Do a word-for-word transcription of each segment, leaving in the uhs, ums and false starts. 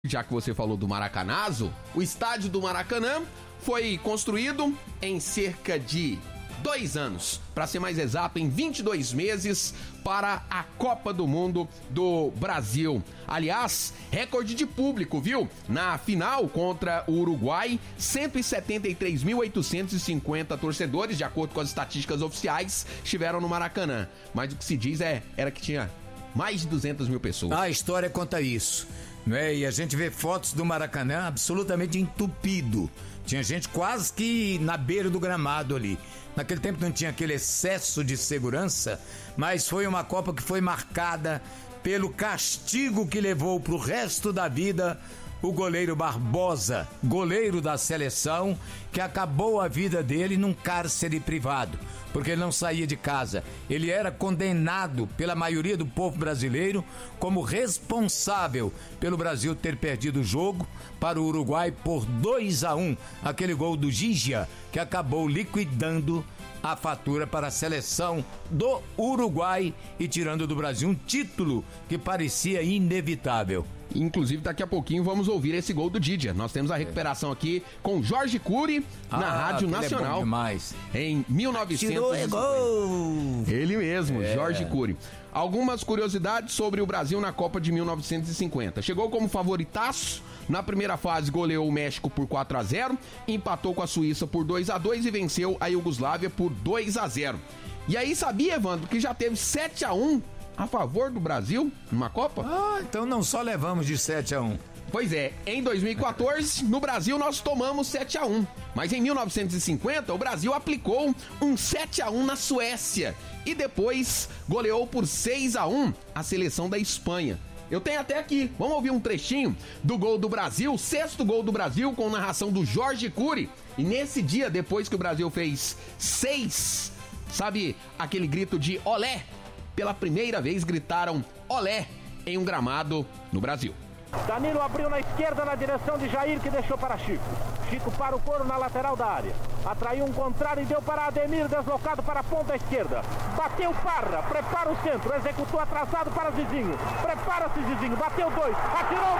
Já que você falou do Maracanazo, o estádio do Maracanã foi construído em cerca de dois anos, para ser mais exato, em vinte e dois meses, para a Copa do Mundo do Brasil. Aliás, recorde de público, viu? Na final contra o Uruguai, cento e setenta e três mil oitocentos e cinquenta torcedores, de acordo com as estatísticas oficiais, estiveram no Maracanã. Mas o que se diz é, era que tinha mais de duzentas mil pessoas. A história conta isso. Não é? E a gente vê fotos do Maracanã absolutamente entupido. Tinha gente quase que na beira do gramado ali. Naquele tempo não tinha aquele excesso de segurança, mas foi uma Copa que foi marcada pelo castigo que levou pro resto da vida o goleiro Barbosa, goleiro da seleção, que acabou a vida dele num cárcere privado, porque ele não saía de casa. Ele era condenado pela maioria do povo brasileiro como responsável pelo Brasil ter perdido o jogo para o Uruguai por dois a um, aquele gol do Gigia, que acabou liquidando a fatura para a seleção do Uruguai e tirando do Brasil um título que parecia inevitável. Inclusive, daqui a pouquinho vamos ouvir esse gol do Didier. Nós temos a recuperação aqui com Jorge Cury na ah, Rádio Nacional. É bom demais. Em mil novecentos e cinquenta. Gol! Ele mesmo, é. Jorge Cury. Algumas curiosidades sobre o Brasil na Copa de mil novecentos e cinquenta. Chegou como favoritaço. Na primeira fase goleou o México por quatro a zero, empatou com a Suíça por dois a dois e venceu a Iugoslávia por dois a zero. E aí, sabia, Evandro, que já teve sete a um a favor do Brasil numa Copa? Ah, então não só levamos de sete a um. Pois é, em dois mil e quatorze, no Brasil nós tomamos sete a um, mas em mil novecentos e cinquenta o Brasil aplicou um sete a um na Suécia e depois goleou por seis a um a seleção da Espanha. Eu tenho até aqui, vamos ouvir um trechinho do gol do Brasil, sexto gol do Brasil com narração do Jorge Cury. E nesse dia, depois que o Brasil fez seis, sabe aquele grito de olé? Pela primeira vez gritaram olé em um gramado no Brasil. Danilo abriu na esquerda na direção de Jair, que deixou para Chico. Chico para o Coro na lateral da área. Atraiu um contrário e deu para Ademir, deslocado para a ponta esquerda. Bateu Parra, prepara o centro, executou atrasado para Zizinho. Prepara-se Zizinho, bateu dois, atirou,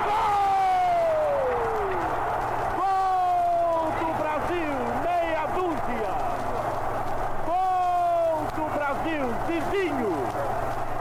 gol! Gol do Brasil, meia dúzia. Gol do Brasil, Zizinho.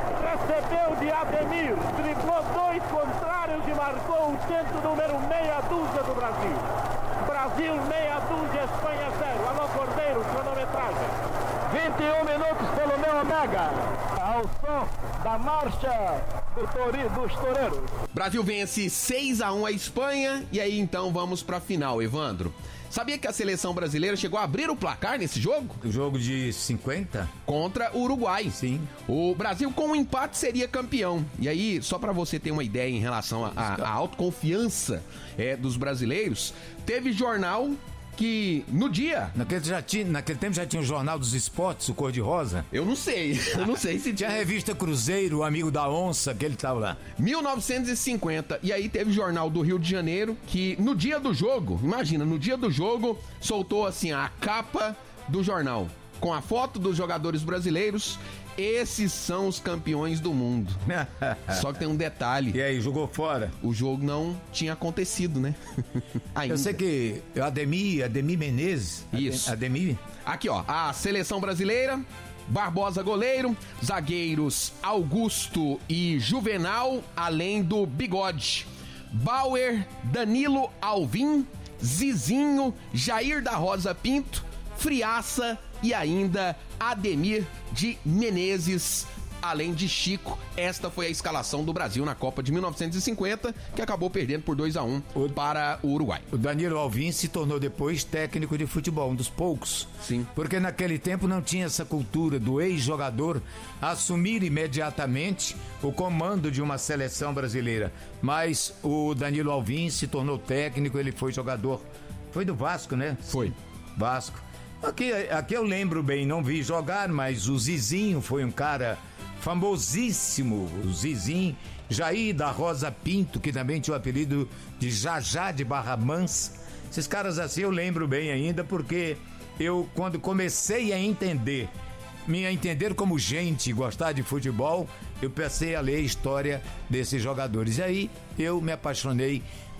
Recebeu de Ademir, driblou dois contrários e marcou o centro número meia dúzia do Brasil. Brasil meia dúzia, Espanha zero. Alô Cordeiro, cronometragem. vinte e um minutos pelo meu Omega, ao som da marcha do tori, dos toureiros. Brasil vence seis a um a Espanha e aí então vamos pra final, Evandro. Sabia que a seleção brasileira chegou a abrir o placar nesse jogo? O jogo de cinquenta? Contra o Uruguai. Sim. O Brasil com um empate seria campeão. E aí, só pra você ter uma ideia em relação à autoconfiança é, dos brasileiros, teve jornal que no dia... Naquele, já tinha, naquele tempo já tinha o Jornal dos Esportes, o Cor-de-Rosa? Eu não sei, eu não sei se tinha. Tinha a revista Cruzeiro, o Amigo da Onça, que ele tava lá. mil novecentos e cinquenta, e aí teve jornal do Rio de Janeiro, que no dia do jogo, imagina, no dia do jogo, soltou assim a capa do jornal, com a foto dos jogadores brasileiros. Esses são os campeões do mundo. Só que tem um detalhe. E aí, jogou fora? O jogo não tinha acontecido, né? Eu sei que Ademir, Ademir Menezes. Isso. Ademir. Aqui, ó, a seleção brasileira, Barbosa goleiro, zagueiros Augusto e Juvenal, além do Bigode. Bauer, Danilo Alvim, Zizinho, Jair da Rosa Pinto, Friaça e ainda Ademir de Menezes, além de Chico. Esta foi a escalação do Brasil na Copa de mil novecentos e cinquenta, que acabou perdendo por dois a um o, para o Uruguai. O Danilo Alvim se tornou depois técnico de futebol, um dos poucos. Sim. Porque naquele tempo não tinha essa cultura do ex-jogador assumir imediatamente o comando de uma seleção brasileira. Mas o Danilo Alvim se tornou técnico, ele foi jogador. Foi do Vasco, né? Foi. Vasco. Aqui, aqui eu lembro bem, não vi jogar, mas o Zizinho foi um cara famosíssimo, o Zizinho. Jair da Rosa Pinto, que também tinha o apelido de Jajá de Barra Mansa. Esses caras assim eu lembro bem ainda, porque eu, quando comecei a entender, me a entender como gente, gostar de futebol, eu passei a ler a história desses jogadores. E aí eu me apaixonei